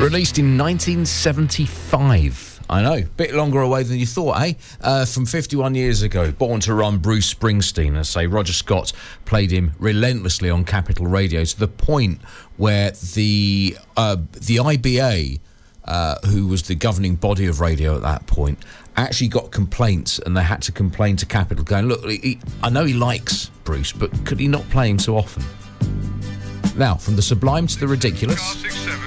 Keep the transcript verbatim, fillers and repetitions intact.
Released in nineteen seventy-five. I know, bit longer away than you thought, eh? Uh, from fifty-one years ago, Born to Run, Bruce Springsteen. As I say, Roger Scott played him relentlessly on Capital Radio to the point where the uh, the I B A, uh, who was the governing body of radio at that point, actually got complaints, and they had to complain to Capital, going, look, he, I know he likes Bruce, but could he not play him so often? Now, from the sublime to the ridiculous...